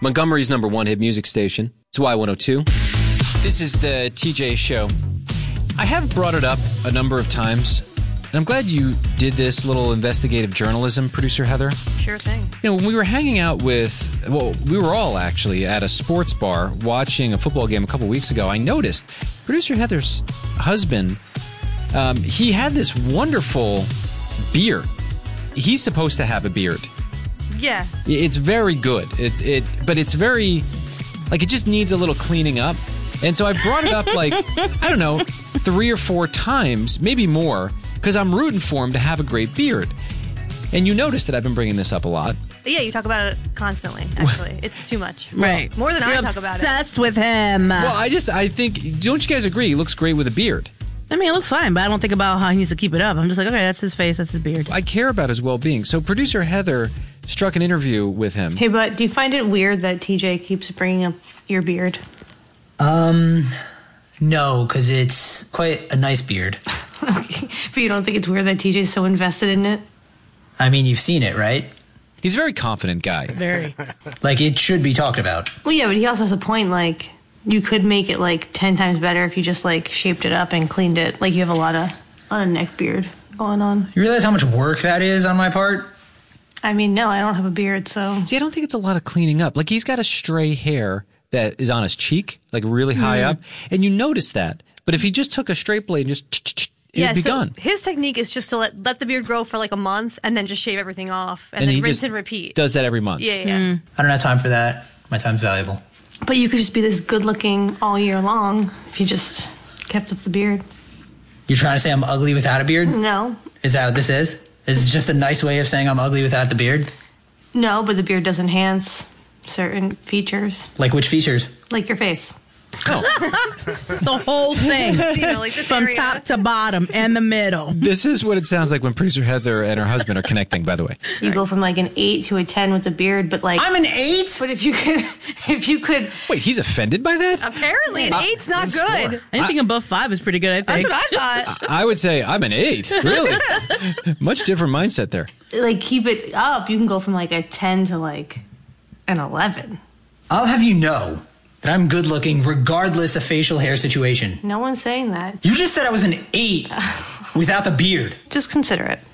Montgomery's #1 hit music station. It's Y102. This is the TJ Show. I have brought it up a number of times, and I'm glad you did this little investigative journalism, Producer Heather. Sure thing. You know, when we were hanging out we were all actually at a sports bar watching a football game a couple weeks ago, I noticed Producer Heather's husband, he had this wonderful beard. He's supposed to have a beard. Yeah. It's very good. But it's very, it just needs a little cleaning up. And so I brought it up 3 or 4 times, maybe more, because I'm rooting for him to have a great beard. And you notice that I've been bringing this up a lot. Yeah, you talk about it constantly, actually. It's too much. Right. More than You're I talk about it. obsessed with him. Well, I think, don't you guys agree? He looks great with a beard. I mean, it looks fine, but I don't think about how he needs to keep it up. I'm just like, okay, that's his face, that's his beard. I care about his well-being. So Producer Heather struck an interview with him. Hey, but do you find it weird that TJ keeps bringing up your beard? No, because it's quite a nice beard. Okay. But you don't think it's weird that TJ's so invested in it? I mean, you've seen it, right? He's a very confident guy. Very. It should be talked about. Well, yeah, but he also has a point, you could make it 10 times better if you just shaped it up and cleaned it. You have a lot of neck beard going on. You realize how much work that is on my part? I mean, no, I don't have a beard, so. See, I don't think it's a lot of cleaning up. He's got a stray hair that is on his cheek, really high up, and you notice that. But if he just took a straight blade and just, it would be gone. His technique is just to let the beard grow for a month and then just shave everything off and then rinse and repeat. Does that every month. Yeah. I don't have time for that. My time's valuable. But you could just be this good looking all year long if you just kept up the beard. You're trying to say I'm ugly without a beard? No. Is that what this is? This is just a nice way of saying I'm ugly without the beard? No, but the beard does enhance certain features. Like which features? Like your face. Oh. The whole thing. This From area. top to bottom and the middle. This is what it sounds like when Producer Heather and her husband are connecting, by the way. You go from an 8 to a 10 with the beard, but I'm an 8? But if you could. Wait, he's offended by that? Apparently, an 8's not good. Anything above 5 is pretty good, I think. That's what I thought. I would say I'm an 8. Really? Much different mindset there. Keep it up. You can go from a 10 to an 11. I'll have you know that I'm good looking regardless of facial hair situation. No one's saying that. You just said I was an 8 without the beard. Just consider it.